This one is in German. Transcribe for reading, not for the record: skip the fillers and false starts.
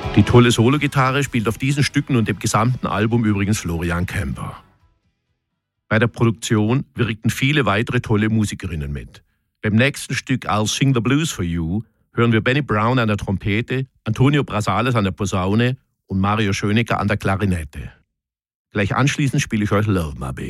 Die tolle Sologitarre spielt auf diesen Stücken und dem gesamten Album übrigens Florian Kemper. Bei der Produktion wirkten viele weitere tolle Musikerinnen mit. Beim nächsten Stück I'll Sing the Blues for You hören wir Benny Brown an der Trompete, Antonio Brasales an der Posaune und Mario Schönecker an der Klarinette. Gleich anschließend spiele ich euch Love My Baby.